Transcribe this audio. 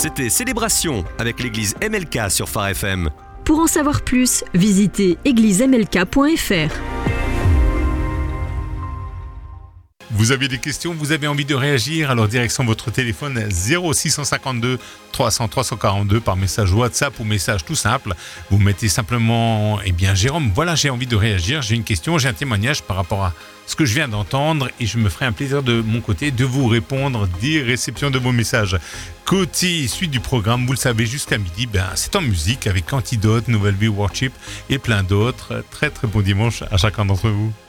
C'était Célébration avec l'église MLK sur Phare FM. Pour en savoir plus, visitez églisemlk.fr. Vous avez des questions, vous avez envie de réagir, alors direction votre téléphone 0652 300 342 par message WhatsApp ou message tout simple. Vous mettez simplement, Jérôme, voilà, j'ai envie de réagir, j'ai une question, j'ai un témoignage par rapport à ce que je viens d'entendre et je me ferai un plaisir de mon côté de vous répondre dès réception de vos messages. Côté suite du programme, vous le savez, jusqu'à midi, c'est en musique avec Antidote, Nouvelle Vie Worship et plein d'autres. Très très bon dimanche à chacun d'entre vous.